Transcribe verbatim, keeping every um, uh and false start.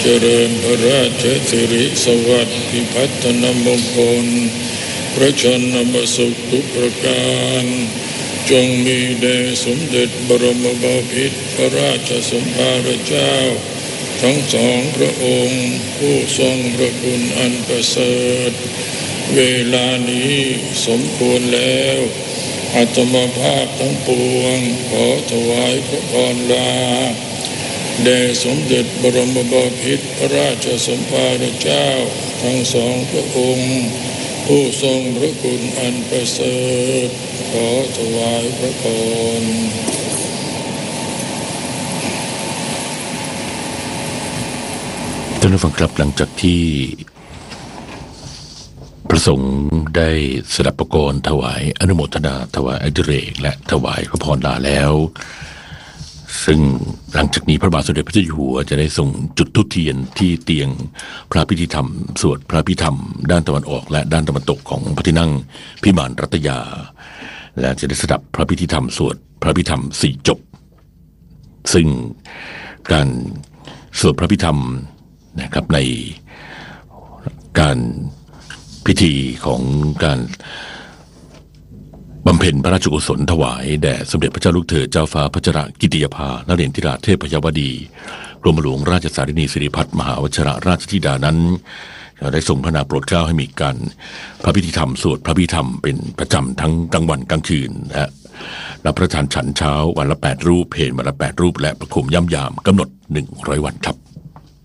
เจริญพระราชสิริสวัสดิ์พิพัฒนมงคลพระชนมสุขทุกประการจงมีแด่สมเด็จบรมบพิตรพระราชสมภารเจ้าทั้งสองพระองค์ผู้ทรงพระคุณอันประเสริฐเวลานี้สมควรแล้วอาตมาภาพทั้งปวงขอถวายพระพรลาแด่สมเด็จบรมบพิตรพระราชสมภารเจ้าทั้งสองพระองค์ผู้ทรงพระคุณอันประเสริฐขอถวายพระพรท่านผู้ฟังครับหลังจากที่พระสงฆ์ได้สดับประกรณ์ถวายอนุโมทนาถวายอดิเรกและถวายพระพรลาแล้วซึ่งหลังจากนี้พระบาทสมเด็จพระเจ้าอยู่หัวจะได้ส่งจุดธูปเทียนที่เตียงพระพิธีธรรมสวดพระพิธรรมด้านตะวันออกและด้านตะวันตกของพระที่นั่งพิมานรัตยาและจะได้สดับพระพิธีธรรมสวดพระพิธรรมสี่จบซึ่งการสวดพระพิธรรมนะครับในการพิธีของการบำเพ็ญพระราชกุศลถวายแด่สมเด็จพระเจ้าลูกเธอเจ้าฟ้าพัชรกิติยภานเรศธิราชเทพยวดีกรมหลวงราชสารินีสิริพัฒน์มหาวชิรราชธิดานั้นได้ทรงพระนาโปรดเกล้าให้มีการพระพิธีธรรมสวดพระพิธรรมเป็นประจำทั้งกลางวันกลางคืนและรับประทานฉันเช้าวันละแปดรูปเพลวันละแปดรูปและประคุมย่ำยามกำหนดหนึ่งร้อยวันครับ